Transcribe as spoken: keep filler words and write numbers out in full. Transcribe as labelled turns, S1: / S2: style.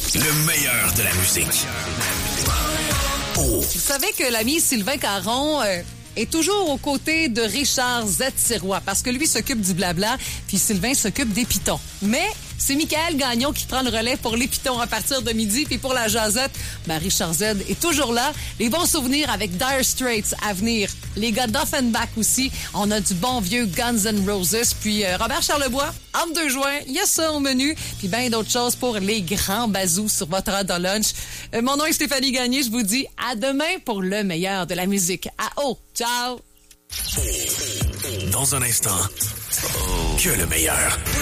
S1: Le meilleur de la musique. Oh.
S2: Vous savez que l'ami Sylvain Caron euh, est toujours aux côtés de Richard Z. Sirois parce que lui s'occupe du blabla, puis Sylvain s'occupe des pitons. Mais c'est Michael Gagnon qui prend le relais pour les pitons à partir de midi, puis pour la jasette, ben Richard Z est toujours là. Les bons souvenirs avec Dire Straits à venir. Les gars d'Offenbach aussi. On a du bon vieux Guns N' Roses. Puis euh, Robert Charlebois, entre deux joints, il y a ça au menu. Puis bien d'autres choses pour les grands bazous sur votre heure de lunch. Euh, mon nom est Stéphanie Gagné. Je vous dis à demain pour le meilleur de la musique. À haut. Ciao!
S1: Dans un instant, que le meilleur.